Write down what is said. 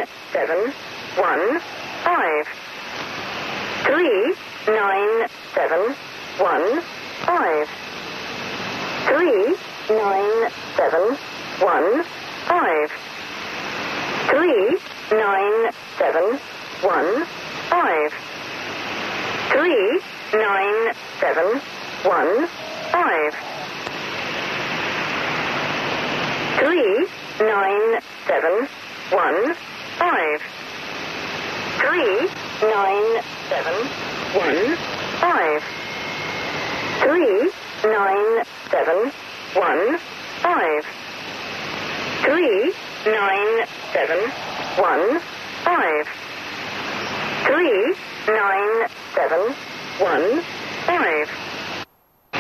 7 1 5. 3 9 7 1 5. 3 9 7 1 5. 3 9 7 1 5. 3 9 7 1 5. 3 9 7 1 5. 3 9 7 1 5. 3 9 7 1 5. 3 9 7 1 5. 3 9 7 1 5.